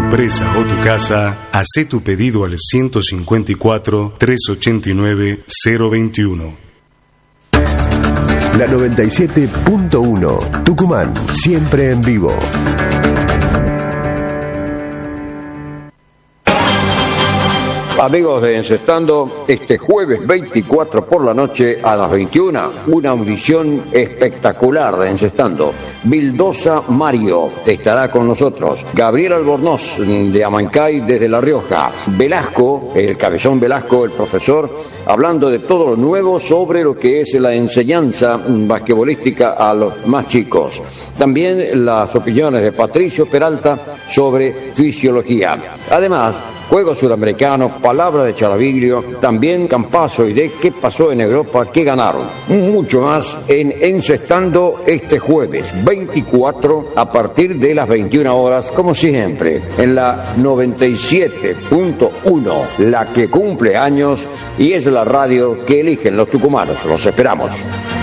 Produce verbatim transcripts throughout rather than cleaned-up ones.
empresa o tu casa, hacé tu pedido al ciento cincuenta y cuatro, trescientos ochenta y nueve, cero veintiuno. La noventa y siete punto uno, Tucumán, siempre en vivo. Amigos de Encestando, este jueves veinticuatro por la noche a las veintiuna, una audición espectacular de Encestando. Vildosa Mario estará con nosotros. Gabriel Albornoz de Amancay desde La Rioja. Velasco, el cabezón Velasco, el profesor, hablando de todo lo nuevo sobre lo que es la enseñanza basquetbolística a los más chicos. También las opiniones de Patricio Peralta sobre fisiología. Además, Juegos Suramericanos, palabra de Charaviglio, también Campazo y de qué pasó en Europa, qué ganaron. Mucho más en Encestando este jueves veinticuatro a partir de las veintiuna horas, como siempre, en la noventa y siete punto uno, la que cumple años y es la radio que eligen los tucumanos. Los esperamos.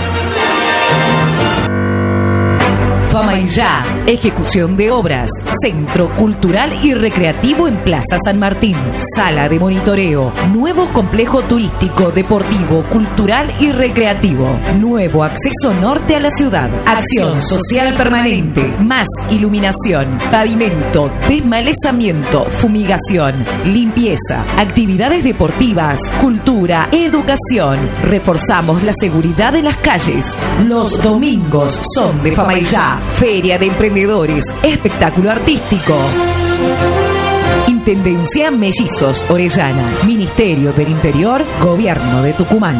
Famaillá, ejecución de obras, Centro Cultural y Recreativo en Plaza San Martín, sala de monitoreo, nuevo complejo turístico, deportivo, cultural y recreativo, nuevo acceso norte a la ciudad, acción social permanente, más iluminación, pavimento, desmalezamiento, fumigación, limpieza, actividades deportivas, cultura, educación. Reforzamos la seguridad de las calles. Los domingos son de Famaillá. Feria de Emprendedores, espectáculo artístico. Intendencia Mellizos Orellana, Ministerio del Interior, Gobierno de Tucumán.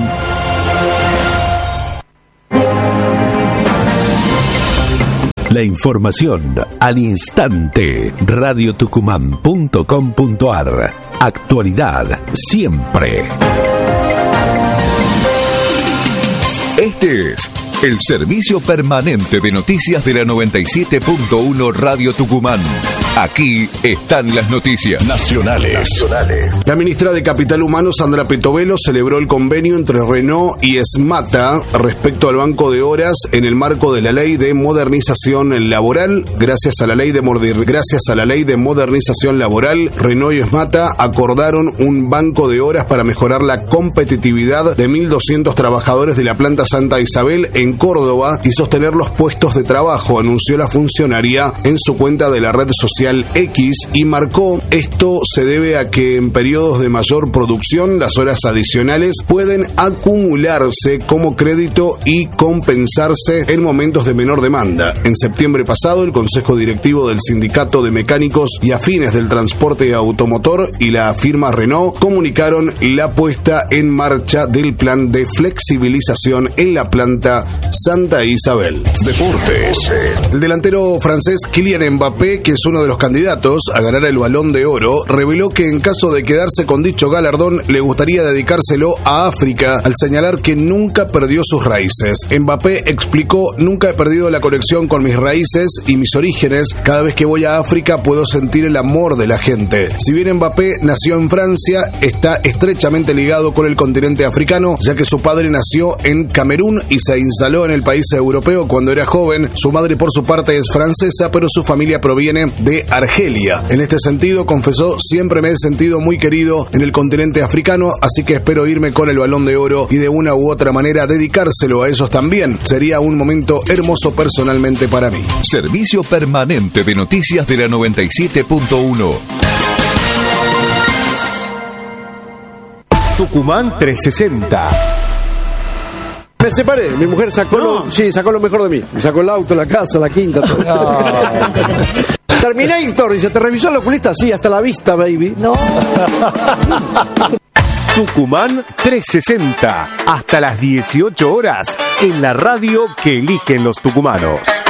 La información al instante. radio tucumán punto com punto ar. Actualidad siempre. Este es el servicio permanente de noticias de la noventa y siete punto uno Radio Tucumán. Aquí están las noticias nacionales. nacionales. La ministra de Capital Humano, Sandra Petovelo, celebró el convenio entre Renault y Esmata respecto al banco de horas en el marco de la Ley de Modernización Laboral. Gracias a la Ley de, moder- gracias a la ley de Modernización Laboral, Renault y Esmata acordaron un banco de horas para mejorar la competitividad de mil doscientos trabajadores de la planta Santa Isabel en Córdoba y sostener los puestos de trabajo, anunció la funcionaria en su cuenta de la red social X y marcó: esto se debe a que en periodos de mayor producción las horas adicionales pueden acumularse como crédito y compensarse en momentos de menor demanda. En septiembre pasado, el Consejo Directivo del Sindicato de Mecánicos y Afines del Transporte Automotor y la firma Renault comunicaron la puesta en marcha del plan de flexibilización en la planta Santa Isabel. Deportes. El delantero francés Kylian Mbappé, que es uno de los candidatos a ganar el Balón de Oro, reveló que en caso de quedarse con dicho galardón le gustaría dedicárselo a África, al señalar que nunca perdió sus raíces. Mbappé explicó: nunca he perdido la conexión con mis raíces y mis orígenes. Cada vez que voy a África puedo sentir el amor de la gente. Si bien Mbappé nació en Francia, está estrechamente ligado con el continente africano, ya que su padre nació en Camerún y se instaló en el país europeo cuando era joven. Su madre, por su parte, es francesa, pero su familia proviene de Argelia. En este sentido, confesó: siempre me he sentido muy querido en el continente africano, así que espero irme con el Balón de Oro y de una u otra manera dedicárselo a ellos también. Sería un momento hermoso personalmente para mí. Servicio permanente de noticias de la noventa y siete punto uno. Tucumán trescientos sesenta. Me separé, mi mujer sacó, no. lo, sí, sacó lo mejor de mí. Me sacó el auto, la casa, la quinta, todo. No. Terminator, dice, ¿te revisó el oculista? Sí, hasta la vista, baby. No. Tucumán trescientos sesenta, hasta las dieciocho horas, en la radio que eligen los tucumanos.